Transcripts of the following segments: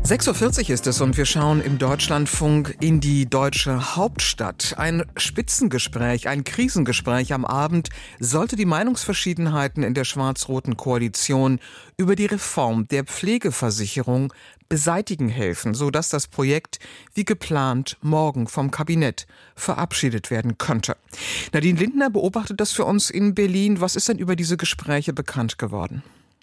6:40 Uhr ist es und wir schauen im Deutschlandfunk in die deutsche Hauptstadt. Ein Spitzengespräch, ein Krisengespräch am Abend sollte die Meinungsverschiedenheiten in der schwarz-roten Koalition über die Reform der Pflegeversicherung beseitigen helfen, sodass das Projekt wie geplant morgen vom Kabinett verabschiedet werden könnte. Nadine Lindner beobachtet das für uns in Berlin. Was ist denn über diese Gespräche bekannt geworden?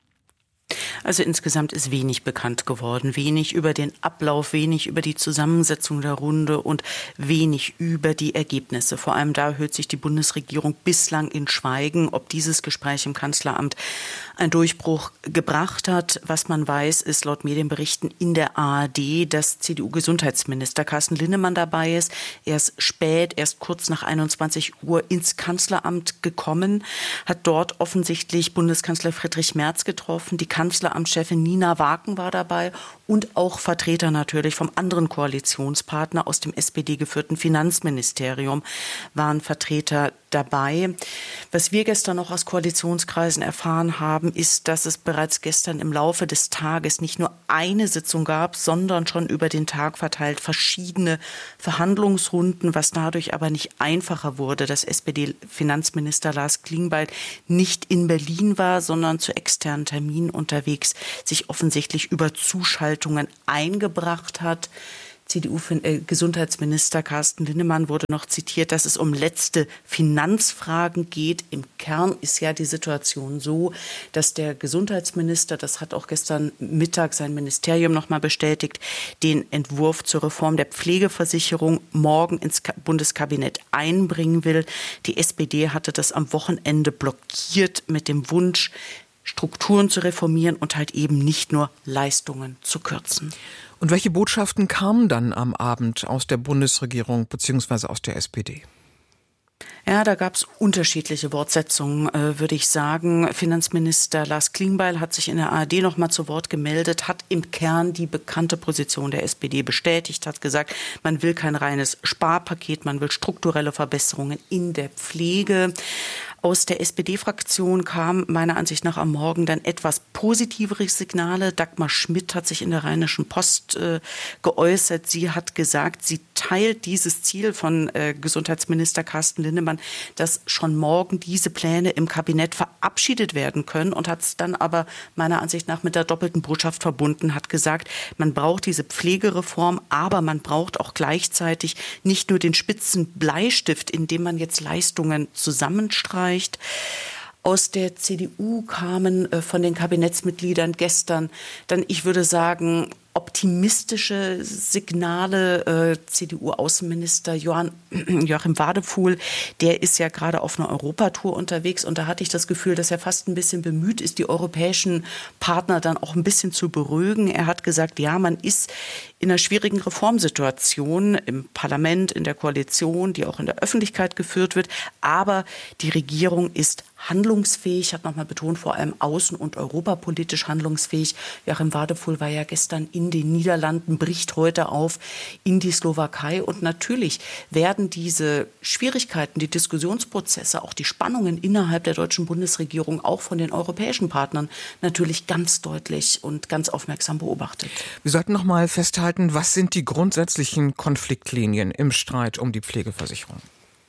Also insgesamt ist wenig bekannt geworden. Wenig über den Ablauf, wenig über die Zusammensetzung der Runde und wenig über die Ergebnisse. Vor allem da hört sich die Bundesregierung bislang in Schweigen, ob dieses Gespräch im Kanzleramt einen Durchbruch gebracht hat. Was man weiß, ist laut Medienberichten in der ARD, dass CDU-Gesundheitsminister Carsten Linnemann dabei ist. Er ist spät, erst kurz nach 21 Uhr ins Kanzleramt gekommen, hat dort offensichtlich Bundeskanzler Friedrich Merz getroffen. Die Kanzleramtschefin Nina Waken war dabei und auch Vertreter natürlich vom anderen Koalitionspartner aus dem SPD-geführten Finanzministerium waren Vertreter dabei. Was wir gestern noch aus Koalitionskreisen erfahren haben, ist, dass es bereits gestern im Laufe des Tages nicht nur eine Sitzung gab, sondern schon über den Tag verteilt verschiedene Verhandlungsrunden, was dadurch aber nicht einfacher wurde, dass SPD-Finanzminister Lars Klingbeil nicht in Berlin war, sondern zu externen Terminen unterwegs sich offensichtlich über Zuschaltungen eingebracht hat. CDU-Gesundheitsminister Carsten Linnemann wurde noch zitiert, dass es um letzte Finanzfragen geht. Im Kern ist ja die Situation so, dass der Gesundheitsminister, das hat auch gestern Mittag sein Ministerium noch mal bestätigt, den Entwurf zur Reform der Pflegeversicherung morgen ins Bundeskabinett einbringen will. Die SPD hatte das am Wochenende blockiert mit dem Wunsch, Strukturen zu reformieren und halt eben nicht nur Leistungen zu kürzen. Und welche Botschaften kamen dann am Abend aus der Bundesregierung bzw. aus der SPD? Ja, da gab es unterschiedliche Wortsetzungen, würde ich sagen. Finanzminister Lars Klingbeil hat sich in der ARD noch mal zu Wort gemeldet, hat im Kern die bekannte Position der SPD bestätigt, hat gesagt, man will kein reines Sparpaket, man will strukturelle Verbesserungen in der Pflege. Aus der SPD-Fraktion kamen meiner Ansicht nach am Morgen dann etwas positivere Signale. Dagmar Schmidt hat sich in der Rheinischen Post geäußert. Sie hat gesagt, sie teilt dieses Ziel von Gesundheitsminister Carsten Linnemann, dass schon morgen diese Pläne im Kabinett verabschiedet werden können, und hat es dann aber meiner Ansicht nach mit der doppelten Botschaft verbunden, hat gesagt, man braucht diese Pflegereform, aber man braucht auch gleichzeitig nicht nur den spitzen Bleistift, in dem man jetzt Leistungen zusammenstreicht. Aus der CDU kamen von den Kabinettsmitgliedern gestern dann, ich würde sagen, optimistische Signale. CDU-Außenminister Joachim Wadefuhl, der ist ja gerade auf einer Europatour unterwegs, und da hatte ich das Gefühl, dass er fast ein bisschen bemüht ist, die europäischen Partner dann auch ein bisschen zu beruhigen. Er hat gesagt, ja, man ist in einer schwierigen Reformsituation im Parlament, in der Koalition, die auch in der Öffentlichkeit geführt wird, aber die Regierung ist handlungsfähig, hat nochmal betont, vor allem außen- und europapolitisch handlungsfähig. Joachim Wadefuhl war ja gestern in den Niederlanden, bricht heute auf in die Slowakei, und natürlich werden diese Schwierigkeiten, die Diskussionsprozesse, auch die Spannungen innerhalb der deutschen Bundesregierung auch von den europäischen Partnern natürlich ganz deutlich und ganz aufmerksam beobachtet. Wir sollten noch mal festhalten, was sind die grundsätzlichen Konfliktlinien im Streit um die Pflegeversicherung?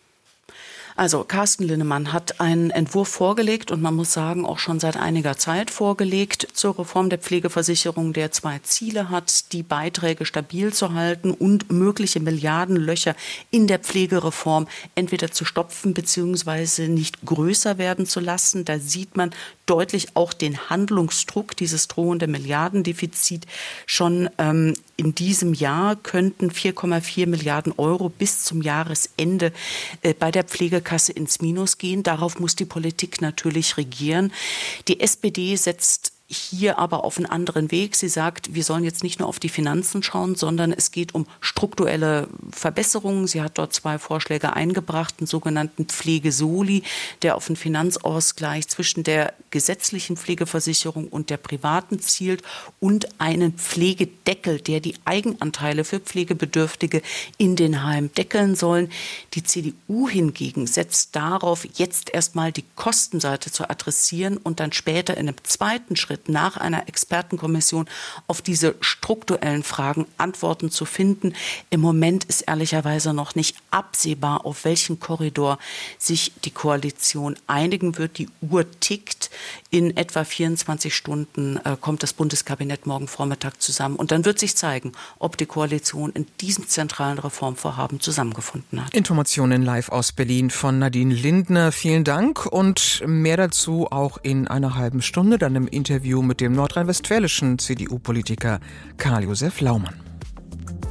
Also Carsten Linnemann hat einen Entwurf vorgelegt, und man muss sagen, auch schon seit einiger Zeit vorgelegt, zur Reform der Pflegeversicherung, der zwei Ziele hat: die Beiträge stabil zu halten und mögliche Milliardenlöcher in der Pflegereform entweder zu stopfen bzw. nicht größer werden zu lassen. Da sieht man deutlich auch den Handlungsdruck, dieses drohende Milliardendefizit. Schon in diesem Jahr könnten 4,4 Milliarden Euro bis zum Jahresende bei der Pflegekasse ins Minus gehen. Darauf muss die Politik natürlich regieren. Die SPD setzt hier aber auf einen anderen Weg. Sie sagt, wir sollen jetzt nicht nur auf die Finanzen schauen, sondern es geht um strukturelle Verbesserungen. Sie hat dort zwei Vorschläge eingebracht, einen sogenannten Pflegesoli, der auf einen Finanzausgleich zwischen der gesetzlichen Pflegeversicherung und der privaten zielt, und einen Pflegedeckel, der die Eigenanteile für Pflegebedürftige in den Heimen deckeln sollen. Die CDU hingegen setzt darauf, jetzt erstmal die Kostenseite zu adressieren und dann später in einem zweiten Schritt wird, nach einer Expertenkommission auf diese strukturellen Fragen Antworten zu finden. Im Moment ist ehrlicherweise noch nicht absehbar, auf welchen Korridor sich die Koalition einigen wird. Die Uhr tickt. In etwa 24 Stunden kommt das Bundeskabinett morgen Vormittag zusammen. Und dann wird sich zeigen, ob die Koalition in diesem zentralen Reformvorhaben zusammengefunden hat. Informationen live aus Berlin von Nadine Lindner. Vielen Dank und mehr dazu auch in einer halben Stunde, dann im Interview mit dem nordrhein-westfälischen CDU-Politiker Karl-Josef Laumann.